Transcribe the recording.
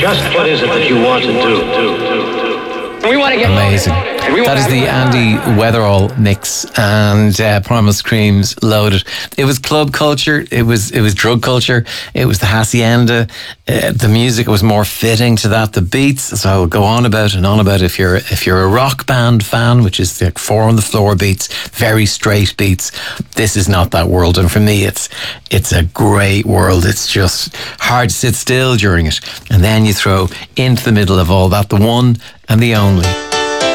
Just what is it that you want to do? We want to get amazing. That is the Andy Weatherall mix, and Primal Screams Loaded. It was club culture. It was drug culture. It was the hacienda. The music was more fitting to that. The beats. So I'll go on about and on about. If you're a rock band fan, which is like 4 on the floor beats, very straight beats. This is not that world, and for me, it's a great world. It's just hard to sit still during it, and then you throw into the middle of all that the one and the only